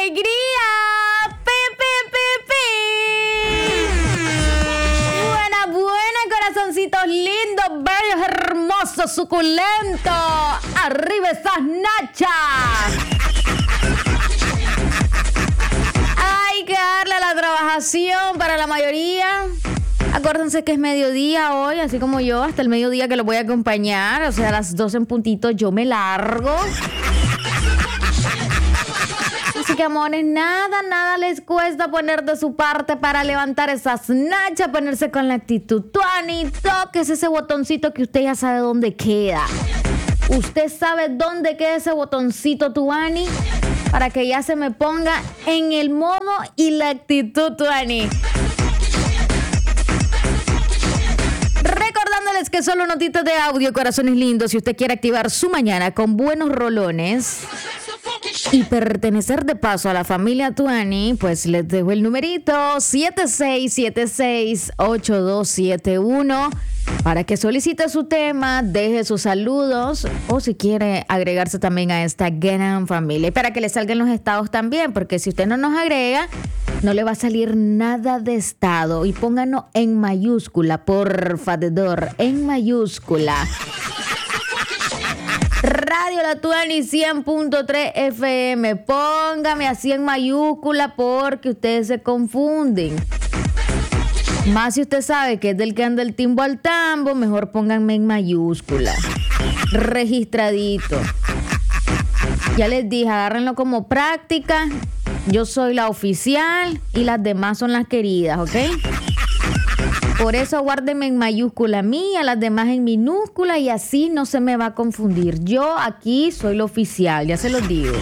alegría! ¡Pi, pi, pi, pi! Buena, corazoncitos lindos, bellos, hermosos, suculentos. ¡Arriba esas nachas! Hay que darle a la trabajación para la mayoría. Acuérdense que es mediodía hoy, así como yo, hasta el mediodía que lo voy a acompañar. O sea, a las 12 en puntito yo me largo. Así que, amores, nada les cuesta poner de su parte para levantar esas nachas, ponerse con la actitud. Tuani, toques ese botoncito que usted ya sabe dónde queda. Usted sabe dónde queda ese botoncito, Tuani, para que ya se me ponga en el modo y la actitud, Tuani. Recordándoles que solo notitas de audio, corazones lindos, si usted quiere activar su mañana con buenos rolones y pertenecer de paso a la familia Tuani, pues les dejo el numerito 76768271 para que solicite su tema, deje sus saludos o si quiere agregarse también a esta gran familia. Y para que le salgan los estados también, porque si usted no nos agrega, no le va a salir nada de estado. Y pónganos en mayúscula, por favor, en mayúscula. Radio La Tuani 100.3 FM. Póngame así en mayúscula porque ustedes se confunden. Más si usted sabe que es del que anda el timbo al tambo, mejor pónganme en mayúscula. Registradito. Ya les dije, agárrenlo como práctica. Yo soy la oficial y las demás son las queridas, ¿ok? Por eso guárdenme en mayúscula a mí, a las demás en minúscula y así no se me va a confundir. Yo aquí soy la oficial, ya se los digo.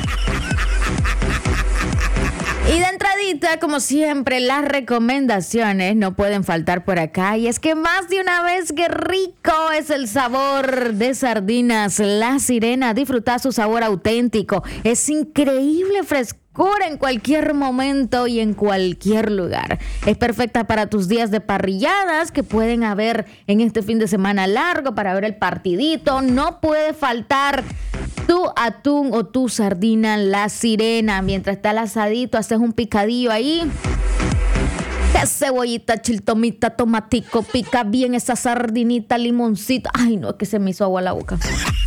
Y de entradita, como siempre, las recomendaciones no pueden faltar por acá. Y es que más de una vez, qué rico es el sabor de Sardinas La Sirena. Disfruta su sabor auténtico. Es increíble frescura en cualquier momento y en cualquier lugar. Es perfecta para tus días de parrilladas que pueden haber en este fin de semana largo para ver el partidito. No puede faltar tu atún o tu sardina La Sirena. Mientras está el asadito, haces un picadillo ahí. Que cebollita, chiltomita, tomatico, pica bien esa sardinita, limoncito. Ay, no, es que se me hizo agua la boca.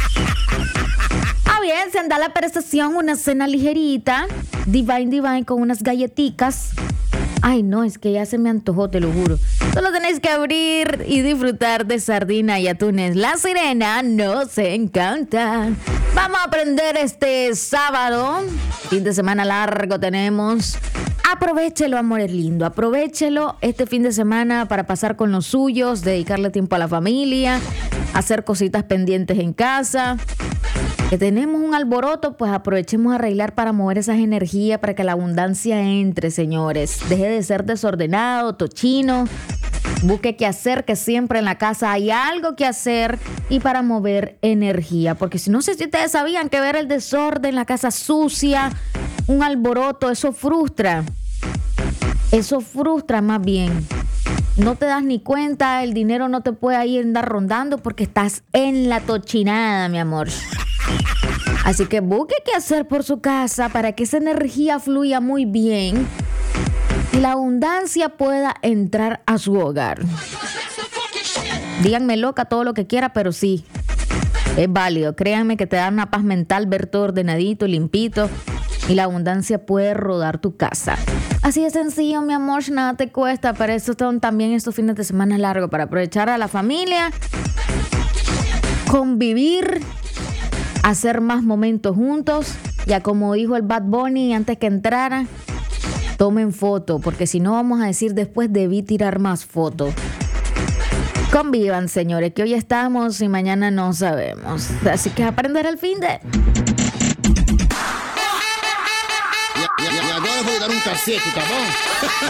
Bien, se anda la percepción, una cena ligerita, divine, con unas galletitas. Ay, no, es que ya se me antojó, te lo juro. Solo tenéis que abrir y disfrutar de sardina y atunes La Sirena, nos encanta. Vamos a aprender este sábado, fin de semana largo tenemos. Aprovechelo, amores lindo, aprovechelo este fin de semana para pasar con los suyos, dedicarle tiempo a la familia, hacer cositas pendientes en casa. Que tenemos un alboroto, pues aprovechemos a arreglar para mover esas energías, para que la abundancia entre, señores. Deje de ser desordenado, tochino. Busque qué hacer, que siempre en la casa hay algo que hacer y para mover energía. Porque si no sé si ustedes sabían que ver el desorden, la casa sucia, un alboroto, eso frustra. Eso frustra más bien. No te das ni cuenta, el dinero no te puede ahí andar rondando porque estás en la tochinada, mi amor. Así que busque qué hacer por su casa para que esa energía fluya muy bien y la abundancia pueda entrar a su hogar. Díganme loca todo lo que quiera, pero sí, es válido. Créanme que te da una paz mental ver todo ordenadito, limpito y la abundancia puede rodar tu casa. Así de sencillo, mi amor, nada te cuesta. Para eso son también estos fines de semana largos, para aprovechar a la familia, convivir, hacer más momentos juntos. Ya como dijo el Bad Bunny antes que entrara, tomen foto, porque si no vamos a decir después debí tirar más fotos. Convivan, señores, que hoy estamos y mañana no sabemos. Así que aprender el fin de... Y agora eu vou dar um cacete, tá bom?